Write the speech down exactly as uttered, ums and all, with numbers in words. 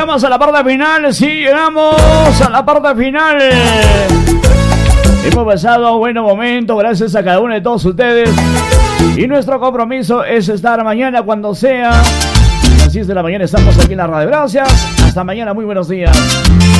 Llegamos a la parte final, sí, llegamos a la parte final. Hemos pasado un buen momento, gracias a cada uno de todos ustedes. Y nuestro compromiso es estar mañana cuando sea. A las seis de la mañana estamos aquí en la radio. Gracias, hasta mañana, muy buenos días.